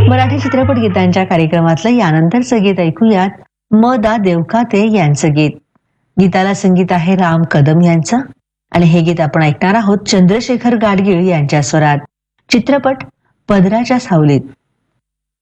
मराठी चित्रपट गीतांच्या कार्यक्रमातलं यानंतरचं गीत ऐकूयात म दा देवकाते यांचं गीत. गीताला संगीत आहे राम कदम यांचं आणि हे गीत आपण ऐकणार आहोत चंद्रशेखर गाडगीळ यांच्या स्वरात. चित्रपट पदराच्या सावलीत.